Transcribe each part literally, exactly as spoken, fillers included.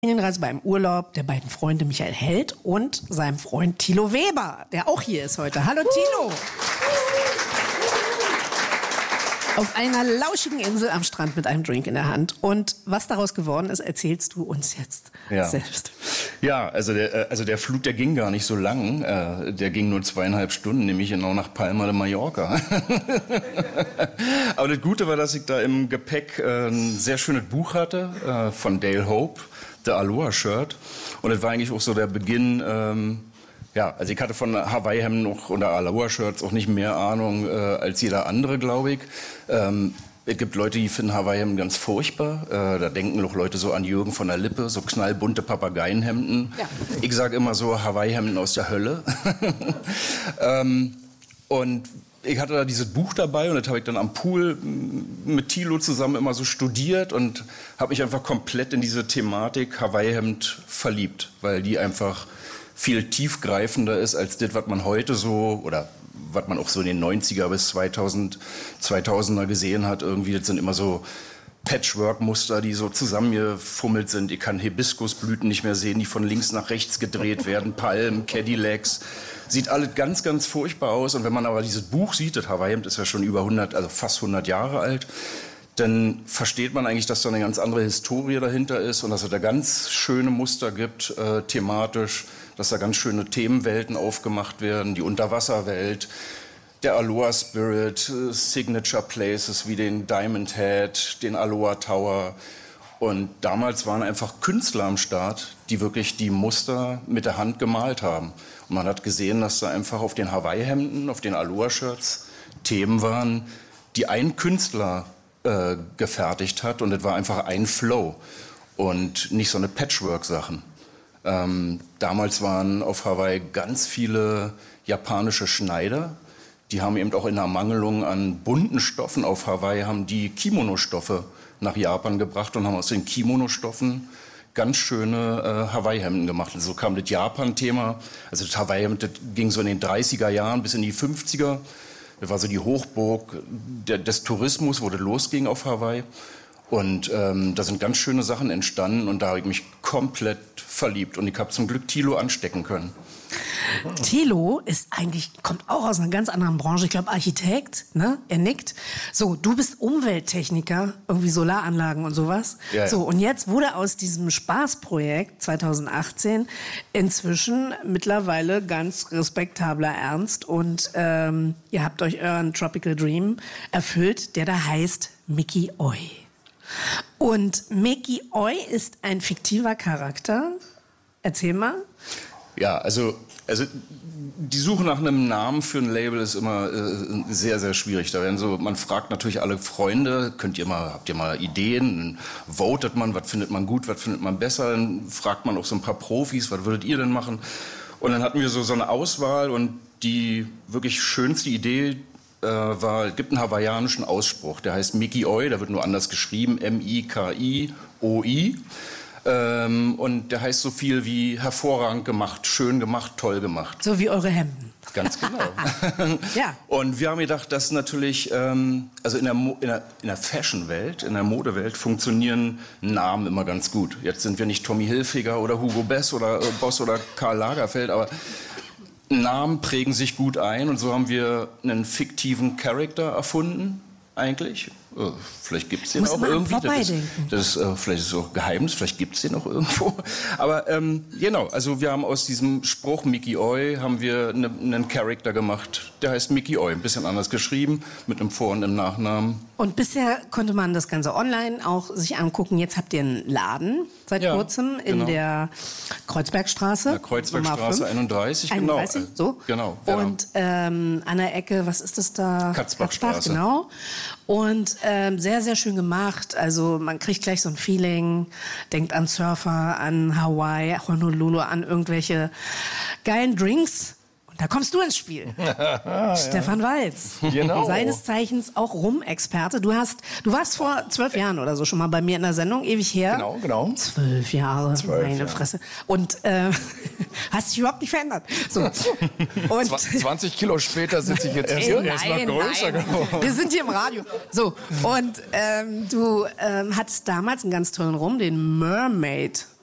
Reise beim Urlaub der beiden Freunde Michael Held und seinem Freund Thilo Weber, der auch hier ist heute. Hallo Thilo! Auf einer lauschigen Insel am Strand mit einem Drink in der Hand. Und was daraus geworden ist, erzählst du uns jetzt ja. selbst. Ja, also der, also der Flug, der ging gar nicht so lang. Der ging nur zweieinhalb Stunden, nämlich genau nach Palma de Mallorca. Aber das Gute war, dass ich da im Gepäck ein sehr schönes Buch hatte von Dale Hope, The Aloha Shirt. Und das war eigentlich auch so der Beginn. Ähm, ja, also ich hatte von Hawaii-Hemden noch oder Aloha-Shirts auch nicht mehr Ahnung äh, als jeder andere, glaube ich. Ähm, es gibt Leute, die finden Hawaii-Hemden ganz furchtbar. Äh, da denken auch Leute so an Jürgen von der Lippe, so knallbunte Papageienhemden. Ja. Ich sage immer so Hawaii-Hemden aus der Hölle. ähm, und ich hatte da dieses Buch dabei und das habe ich dann am Pool mit Thilo zusammen immer so studiert und habe mich einfach komplett in diese Thematik Hawaii-Hemd verliebt, weil die einfach viel tiefgreifender ist als das, was man heute so oder was man auch so in den neunziger bis zweitausend, zweitausender gesehen hat. Irgendwie, das sind immer so Patchwork-Muster, die so zusammengefummelt sind. Ich kann Hibiskusblüten nicht mehr sehen, die von links nach rechts gedreht werden, Palmen, Cadillacs. Sieht alles ganz, ganz furchtbar aus. Und wenn man aber dieses Buch sieht, das Hawaii-Hemd ist ja schon über hundert, also fast hundert Jahre alt, dann versteht man eigentlich, dass da eine ganz andere Historie dahinter ist und dass es da ganz schöne Muster gibt, äh, thematisch, dass da ganz schöne Themenwelten aufgemacht werden, die Unterwasserwelt, der Aloha Spirit, äh, Signature Places wie den Diamond Head, den Aloha Tower. Und damals waren einfach Künstler am Start, die wirklich die Muster mit der Hand gemalt haben. Und man hat gesehen, dass da einfach auf den Hawaii-Hemden, auf den Aloha-Shirts Themen waren, die ein Künstler äh, gefertigt hat. Und es war einfach ein Flow und nicht so eine Patchwork-Sachen. Ähm, damals waren auf Hawaii ganz viele japanische Schneider. Die haben eben auch in Ermangelung an bunten Stoffen auf Hawaii haben die Kimono-Stoffe nach Japan gebracht und haben aus den Kimono-Stoffen ganz schöne äh, Hawaii-Hemden gemacht. Also so kam das Japan-Thema. Also das Hawaii-Hemd, das ging so in den dreißiger Jahren bis in die fünfziger. Das war so die Hochburg der, des Tourismus, wo das losging auf Hawaii. Und ähm, da sind ganz schöne Sachen entstanden und da habe ich mich komplett verliebt. Und ich habe zum Glück Thilo anstecken können. Thilo ist eigentlich, kommt auch aus einer ganz anderen Branche. Ich glaube Architekt, ne? Er nickt. So, du bist Umwelttechniker, irgendwie Solaranlagen und sowas. Ja, ja. So, und jetzt wurde aus diesem Spaßprojekt zweitausendachtzehn inzwischen mittlerweile ganz respektabler Ernst. Und ähm, ihr habt euch euren Tropical Dream erfüllt, der da heißt Mickey Oi. Und Mickey Oi ist ein fiktiver Charakter. Erzähl mal. Ja, also, also die Suche nach einem Namen für ein Label ist immer äh, sehr, sehr schwierig. Da werden so, man fragt natürlich alle Freunde, könnt ihr mal, habt ihr mal Ideen? Dann votet man, was findet man gut, was findet man besser? Dann fragt man auch so ein paar Profis, was würdet ihr denn machen? Und dann hatten wir so, so eine Auswahl und die wirklich schönste Idee äh, war, es gibt einen hawaiianischen Ausspruch, der heißt Mickey Oi, der wird nur anders geschrieben, M I K I O I. Ähm, und der heißt so viel wie hervorragend gemacht, schön gemacht, toll gemacht. So wie eure Hemden. Ganz genau. Ja. Und wir haben gedacht, dass natürlich, ähm, also in der, Mo- in der, in der Fashion-Welt, in der Modewelt funktionieren Namen immer ganz gut. Jetzt sind wir nicht Tommy Hilfiger oder Hugo Boss oder, äh, Boss oder Karl Lagerfeld, aber Namen prägen sich gut ein und so haben wir einen fiktiven Charakter erfunden, eigentlich. Oh, vielleicht gibt es den Muss auch man irgendwie. Das ist, vorbeidenken. das ist, äh, vielleicht ist es auch Geheimnis, vielleicht gibt es den auch irgendwo. Aber ähm, genau, also wir haben aus diesem Spruch Mickey Oi haben wir ne, einen Charakter gemacht, der heißt Mickey Oi, ein bisschen anders geschrieben, mit einem Vor- und einem Nachnamen. Und bisher konnte man das Ganze online auch sich angucken. Jetzt habt ihr einen Laden seit Ja, kurzem in genau. der Kreuzbergstraße. Ja, Kreuzbergstraße einunddreißig, einunddreißig, genau. so. Genau. Ja. Und ähm, an der Ecke, was ist das da? Katzbachstraße. Genau. Und ähm, sehr, sehr schön gemacht. Also man kriegt gleich so ein Feeling, denkt an Surfer, an Hawaii, Honolulu, an irgendwelche geilen Drinks. Da kommst du ins Spiel. Stefan Walz. Genau. Seines Zeichens auch Rum-Experte. Du hast, du warst vor zwölf Jahren oder so schon mal bei mir in der Sendung, ewig her. Genau, genau. Zwölf Jahre, Zwölf meine Jahre. Fresse. Und äh, hast dich überhaupt nicht verändert. So. Und zwanzig Kilo später sitze ich jetzt Ey, hier. nein, nein. Wir sind hier im Radio. So, und ähm, du ähm, hattest damals einen ganz tollen Rum, den Mermaid.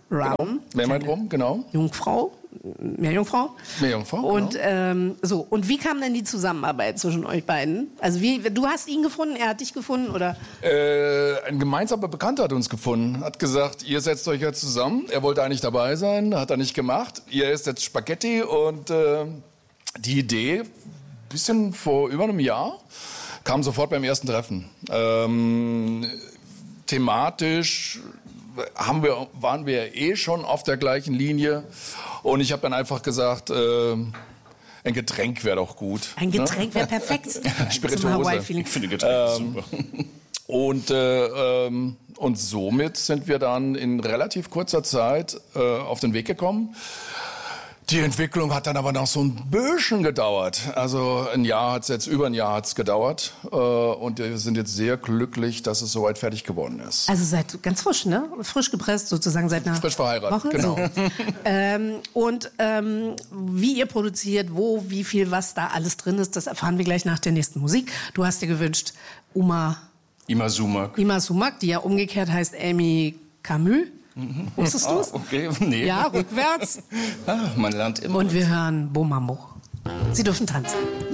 Rum. Genau. Mehrmal Rum, genau. Jungfrau. Meerjungfrau. Meerjungfrau, Und genau. ähm, so. Und wie kam denn die Zusammenarbeit zwischen euch beiden? Also wie, du hast ihn gefunden, er hat dich gefunden, oder? Äh, ein gemeinsamer Bekannter hat uns gefunden, hat gesagt, ihr setzt euch jetzt zusammen. Er wollte eigentlich dabei sein, hat er nicht gemacht. Ihr esst jetzt Spaghetti und äh, die Idee, bisschen vor über einem Jahr, kam sofort beim ersten Treffen. Ähm, thematisch haben wir, waren wir eh schon auf der gleichen Linie. Und ich habe dann einfach gesagt, äh, ein Getränk wäre doch gut. Ein Getränk wäre perfekt. Spirituose. Ich finde Getränke Ähm, super. Und, äh, ähm, und somit sind wir dann in relativ kurzer Zeit äh, auf den Weg gekommen. Die Entwicklung hat dann aber noch so ein bisschen gedauert. Also ein Jahr hat's jetzt, über ein Jahr hat's gedauert. Äh, und wir sind jetzt sehr glücklich, dass es soweit fertig geworden ist. Also seid ganz frisch, ne? Frisch gepresst sozusagen seit einer Frisch verheiratet, Woche. genau. So. ähm, und ähm, wie ihr produziert, wo, wie viel, was da alles drin ist, das erfahren wir gleich nach der nächsten Musik. Du hast dir gewünscht Uma, Ima Sumac. Ima Sumac, die ja umgekehrt heißt Amy Camus. Mhm. Wusstest du es? Ah, okay, nee. Ja, rückwärts. Ah, man lernt immer. Und wir hören Bomambo. Sie dürfen tanzen.